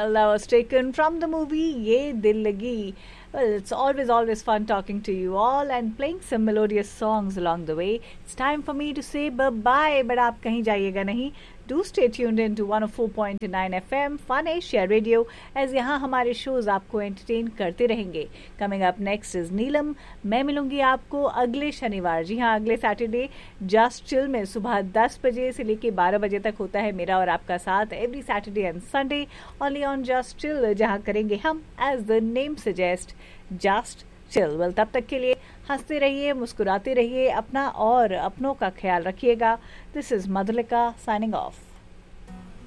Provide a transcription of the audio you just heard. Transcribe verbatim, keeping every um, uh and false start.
Well, that was taken from the movie Ye Dil Lagi. Well, it's always, always fun talking to you all and playing some melodious songs along the way. It's time for me to say bye-bye, but आप कहीं जाइएगा नहीं. Do stay tuned in to one oh four point nine F M Fun Asia Radio, as यहाँ हमारे shows आपको entertain करते रहेंगे. Coming up next is नीलम. मैं मिलूंगी आपको अगले शनिवार, जी हाँ अगले सैटरडे जस्ट चिल में सुबह दस बजे से लेके बारह बजे तक होता है मेरा और आपका साथ every Saturday and Sunday only on just chill, जहाँ करेंगे हम as the name suggest just chill. Well, तब तक के लिए हंसते रहिए, मुस्कुराते रहिए, अपना और अपनों का ख्याल रखिएगा. This is Madhulika signing off.